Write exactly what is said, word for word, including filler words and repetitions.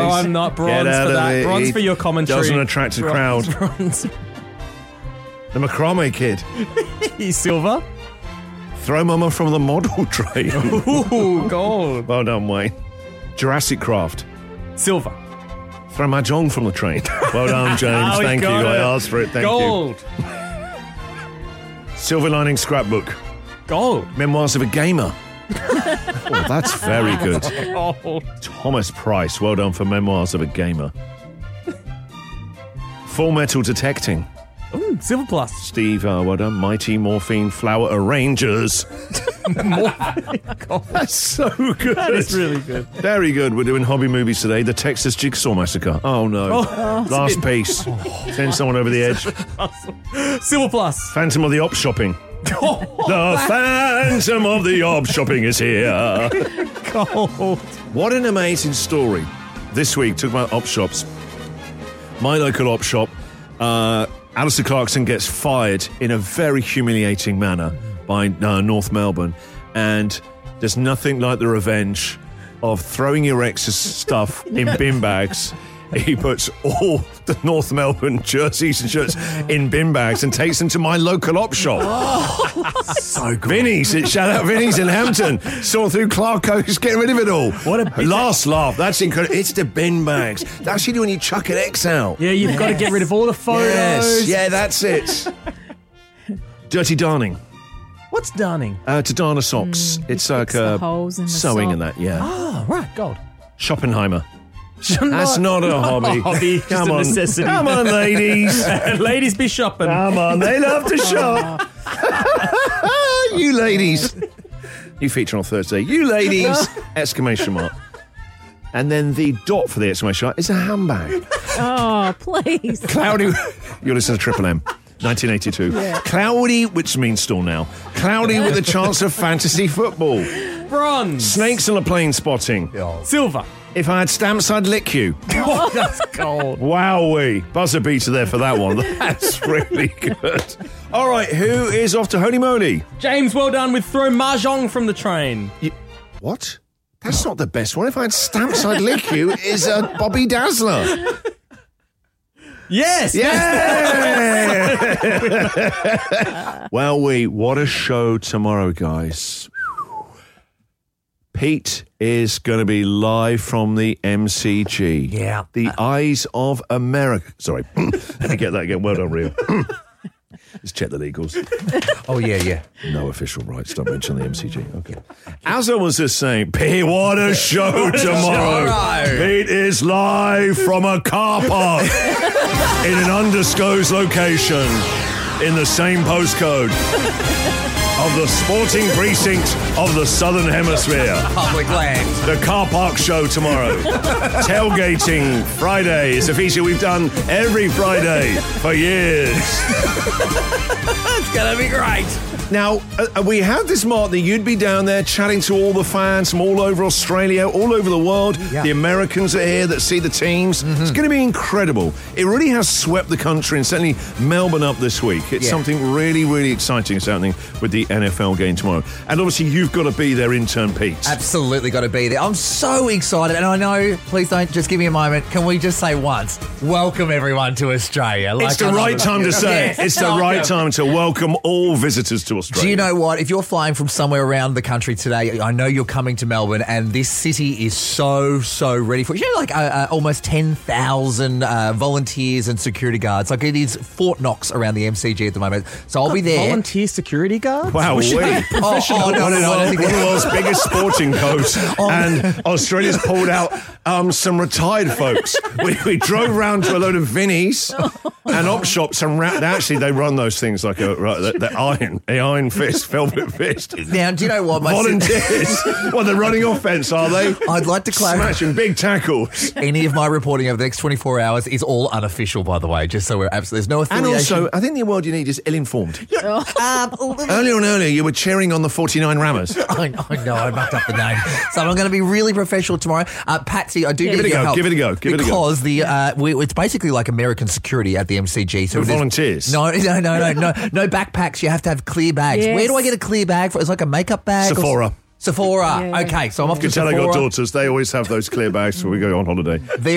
No, I'm not. Bronze Get out for of that. it. Bronze He for your commentary. Doesn't attract a crowd. Bronze. The macrame kid. He's silver. Throw mama from the model train. Ooh, gold. Well done, Wayne. Jurassic Craft. Silver. Throw mahjong from the train. Well done, James. Oh, he Thank you. got I it. asked for it. Thank gold. you. Silver Lining Scrapbook. Gold. Memoirs of a Gamer. Oh, that's very good. Gold. Thomas Price. Well done for Memoirs of a Gamer. Full Metal Detecting. Ooh, silver plus. Steve, uh, well done. Mighty Morphine Flower Arrangers. Gold. That's so good. That is really good. Very good. We're doing hobby movies today. The Texas Jigsaw Massacre. Oh, no. Oh, Last piece. Send someone over the edge. Silver plus. Phantom of the Op Shopping. The Phantom of the Op Shopping is here. Gold. What an amazing story. This week, talking about op shops. My local op shop, uh, Alistair Clarkson gets fired in a very humiliating manner by uh, North Melbourne. And there's nothing like the revenge of throwing your ex's stuff in bin bags. He puts all the North Melbourne jerseys and shirts in bin bags and takes them to my local op shop. Oh, so good. Vinny's, shout out Vinny's in Hampton. Saw through Clarko's getting rid of it all. What a last laugh. That's incredible. It's the bin bags. That's you do when you chuck an X out. Yeah, you've got to get rid of all the photos. Yes. Yeah, that's it. Dirty darning. What's darning? Uh, to darn a socks. Mm, it's you like fix the uh, holes in the sewing sock. and that, yeah. Oh, right, gold. Schoppenheimer. That's not a hobby. hobby, just Come a on. necessity. Come on, ladies. Ladies be shopping. Come on, they love to shop. You ladies. You feature on Thursday. You ladies! Exclamation mark. And then the dot for the exclamation mark is a handbag. Oh, please. Cloudy. You listen to Triple M. nineteen eighty-two. Yeah. Cloudy, which means still now. Cloudy with a chance of fantasy football. Bronze. Snakes on a plane spotting. Silver. If I had stamps, I'd lick you. Oh, that's gold. Wowee. Buzzer beater there for that one. That's really good. All right, who is off to Holy Moly? James, well done with throw mahjong from the train. You, what? That's not the best one. If I had stamps, I'd lick you is uh, Bobby Dazzler. Yes. Yeah. Well, we what a show tomorrow, guys. Pete is going to be live from the M C G. Yeah. The Eyes of America. Sorry. Let me get that again. Well done, Rio. Let's check the legals. Oh, yeah, yeah. No official rights. Don't mention the M C G. Okay. As I was just saying, Pete, what a show tomorrow. show. Pete is live from a car park in an undisclosed location in the same postcode of the sporting precinct of the Southern Hemisphere. Public land. The car park show tomorrow. Tailgating Friday. It's a feature we've done every Friday for years. It's going to be great. Now, uh, we had this mark that you'd be down there chatting to all the fans from all over Australia, all over the world. Yeah. The Americans are here that see the teams. Mm-hmm. It's going to be incredible. It really has swept the country and certainly Melbourne up this week. It's Yeah. something really, really exciting is happening with the N F L game tomorrow. And obviously, you've got to be there, intern Pete. Absolutely got to be there. I'm so excited. And I know, please don't just give me a moment. Can we just say once, welcome everyone to Australia. It's the I right love it. time to say Yes, it. It's the welcome. right time to welcome all visitors to Australia. Do you know what? If you're flying from somewhere around the country today, I know you're coming to Melbourne, and this city is so, so ready for it. You know, like uh, uh, almost ten thousand uh, volunteers and security guards. Like it is Fort Knox around the M C G at the moment. So I'll be there. Volunteer security guards? Wow, We should wait. be professional. Oh, oh, no, one, no, of no, I don't our, think one of that- the world's biggest sporting codes, and Australia's pulled out um, some retired folks. We, we drove round to a load of Vinnies and op shops, and ra- actually they run those things like a right, the, the iron, the iron fist, velvet fist. Now, do you know what? My Volunteers. Well, they're running offence, are they? I'd like to clarify. Smashing big tackles. Any of my reporting over the next twenty-four hours is all unofficial, by the way, just so we're absolutely, there's no And affiliation. also, I think the word you need is ill-informed. Earlier and earlier, you were cheering on the forty-nine Rammers. I know, I know, I mucked up the name. So I'm going to be really professional tomorrow. Uh, Patsy, I do Give need it a your go, help. give it a go, give it a go. Because the, uh, we, it's basically like American security at the M C G. So For there's- volunteers? No, no, no, no, no, no backpacks. You have to have clear bags. Yes. Where do I get a clear bag for? It's like a makeup bag. or- Sephora. Sephora. Yeah. Okay, so I'm off You to can tell I Sephora. got daughters. They always have those clear bags before we go on holiday. There